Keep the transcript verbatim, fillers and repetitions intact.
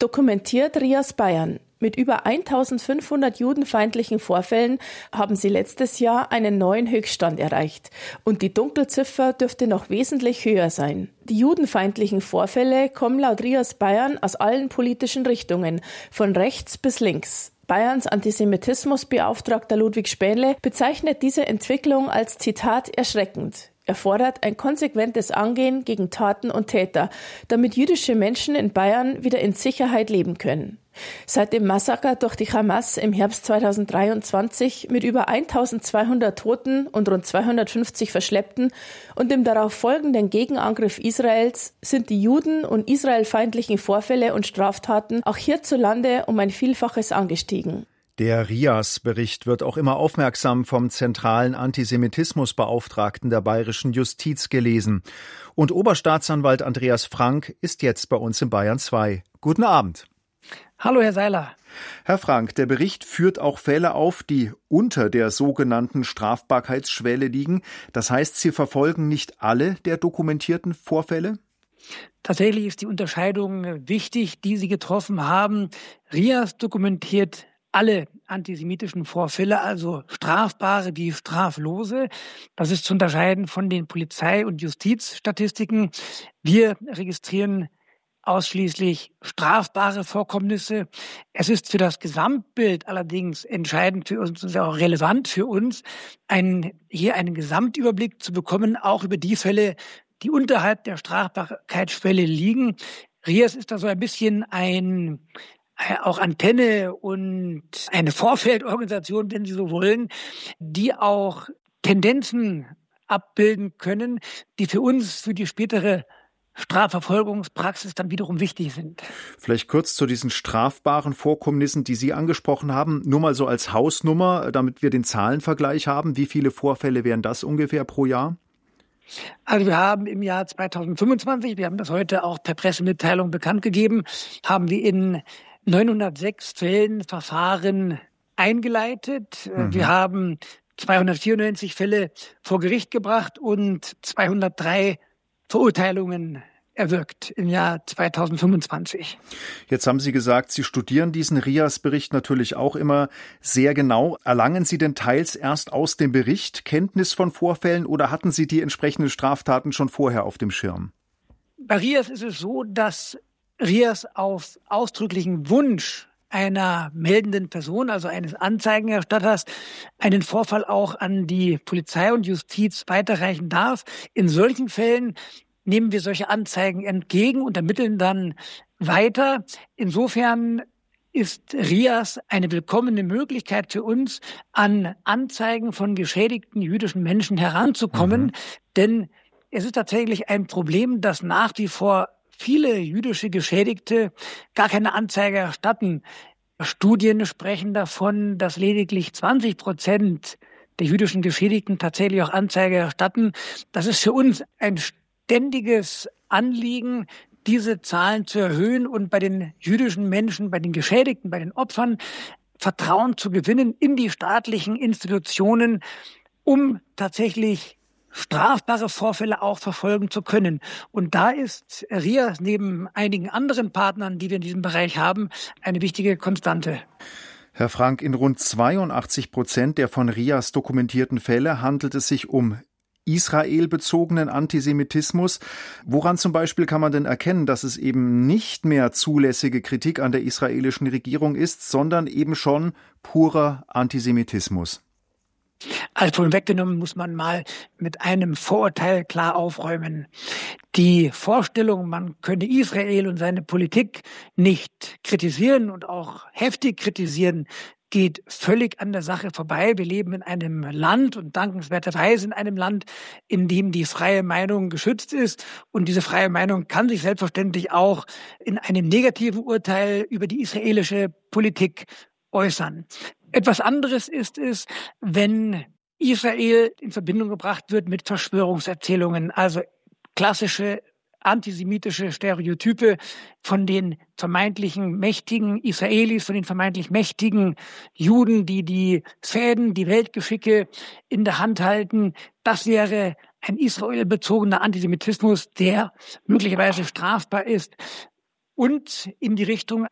dokumentiert RIAS Bayern. Mit über eintausendfünfhundert judenfeindlichen Vorfällen haben sie letztes Jahr einen neuen Höchststand erreicht. Und die Dunkelziffer dürfte noch wesentlich höher sein. Die judenfeindlichen Vorfälle kommen laut RIAS Bayern aus allen politischen Richtungen, von rechts bis links. Bayerns Antisemitismusbeauftragter Ludwig Spähnle bezeichnet diese Entwicklung als, Zitat, erschreckend. Er fordert ein konsequentes Angehen gegen Taten und Täter, damit jüdische Menschen in Bayern wieder in Sicherheit leben können. Seit dem Massaker durch die Hamas im Herbst zweitausenddreiundzwanzig mit über eintausendzweihundert Toten und rund zweihundertfünfzig Verschleppten und dem darauf folgenden Gegenangriff Israels sind die Juden- und israelfeindlichen Vorfälle und Straftaten auch hierzulande um ein Vielfaches angestiegen. Der RIAS-Bericht wird auch immer aufmerksam vom zentralen Antisemitismusbeauftragten der bayerischen Justiz gelesen. Und Oberstaatsanwalt Andreas Frank ist jetzt bei uns in Bayern zwei. Guten Abend. Hallo, Herr Seiler. Herr Frank, der Bericht führt auch Fälle auf, die unter der sogenannten Strafbarkeitsschwelle liegen. Das heißt, Sie verfolgen nicht alle der dokumentierten Vorfälle? Tatsächlich ist die Unterscheidung wichtig, die Sie getroffen haben. RIAS dokumentiert alle antisemitischen Vorfälle, also strafbare wie straflose. Das ist zu unterscheiden von den Polizei- und Justizstatistiken. Wir registrieren ausschließlich strafbare Vorkommnisse. Es ist für das Gesamtbild allerdings entscheidend für uns und auch relevant für uns, einen, hier einen Gesamtüberblick zu bekommen, auch über die Fälle, die unterhalb der Strafbarkeitsschwelle liegen. RIAS ist da so ein bisschen ein auch Antenne und eine Vorfeldorganisation, wenn Sie so wollen, die auch Tendenzen abbilden können, die für uns, für die spätere Strafverfolgungspraxis dann wiederum wichtig sind. Vielleicht kurz zu diesen strafbaren Vorkommnissen, die Sie angesprochen haben, nur mal so als Hausnummer, damit wir den Zahlenvergleich haben. Wie viele Vorfälle wären das ungefähr pro Jahr? Also wir haben im Jahr zweitausendfünfundzwanzig, wir haben das heute auch per Pressemitteilung bekannt gegeben, haben wir in neunhundertsechs Fällen Verfahren eingeleitet. Mhm. Wir haben zweihundertvierundneunzig Fälle vor Gericht gebracht und zweihundertdrei Verurteilungen erwirkt im Jahr zweitausendfünfundzwanzig. Jetzt haben Sie gesagt, Sie studieren diesen RIAS-Bericht natürlich auch immer sehr genau. Erlangen Sie denn teils erst aus dem Bericht Kenntnis von Vorfällen oder hatten Sie die entsprechenden Straftaten schon vorher auf dem Schirm? Bei RIAS ist es so, dass RIAS auf ausdrücklichen Wunsch einer meldenden Person, also eines Anzeigenerstatters, einen Vorfall auch an die Polizei und Justiz weiterreichen darf. In solchen Fällen nehmen wir solche Anzeigen entgegen und ermitteln dann weiter. Insofern ist RIAS eine willkommene Möglichkeit für uns, an Anzeigen von geschädigten jüdischen Menschen heranzukommen. Mhm. Denn es ist tatsächlich ein Problem, dass nach wie vor viele jüdische Geschädigte gar keine Anzeige erstatten. Studien sprechen davon, dass lediglich zwanzig Prozent der jüdischen Geschädigten tatsächlich auch Anzeige erstatten. Das ist für uns ein ständiges Anliegen, diese Zahlen zu erhöhen und bei den jüdischen Menschen, bei den Geschädigten, bei den Opfern Vertrauen zu gewinnen in die staatlichen Institutionen, um tatsächlich strafbare Vorfälle auch verfolgen zu können. Und da ist RIAS neben einigen anderen Partnern, die wir in diesem Bereich haben, eine wichtige Konstante. Herr Frank, in rund zweiundachtzig Prozent der von RIAS dokumentierten Fälle handelt es sich um israelbezogenen Antisemitismus. Woran zum Beispiel kann man denn erkennen, dass es eben nicht mehr zulässige Kritik an der israelischen Regierung ist, sondern eben schon purer Antisemitismus? Also vorweggenommen muss man mal mit einem Vorurteil klar aufräumen. Die Vorstellung, man könne Israel und seine Politik nicht kritisieren und auch heftig kritisieren, geht völlig an der Sache vorbei. Wir leben in einem Land und dankenswerterweise in einem Land, in dem die freie Meinung geschützt ist. Und diese freie Meinung kann sich selbstverständlich auch in einem negativen Urteil über die israelische Politik äußern. Etwas anderes ist es, wenn Israel in Verbindung gebracht wird mit Verschwörungserzählungen, also klassische antisemitische Stereotype von den vermeintlichen mächtigen Israelis, von den vermeintlich mächtigen Juden, die die Fäden, die Weltgeschicke in der Hand halten. Das wäre ein israelbezogener Antisemitismus, der möglicherweise strafbar ist. Und in die Richtung